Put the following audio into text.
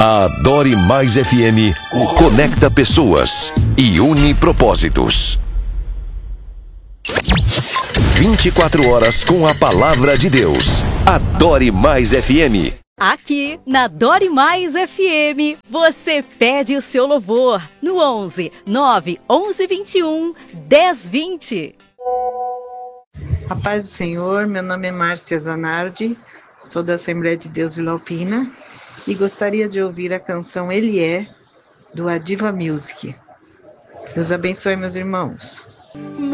A Adore Mais FM conecta pessoas e une propósitos. 24 horas com a palavra de Deus. Adore Mais FM. Aqui na Adore Mais FM, você pede o seu louvor no 11 9 11 21 10 20. A paz do Senhor, meu nome é Márcia Zanardi, sou da Assembleia de Deus Vila Alpina e gostaria de ouvir a canção Ele É, do Adiva Music. Deus abençoe, meus irmãos.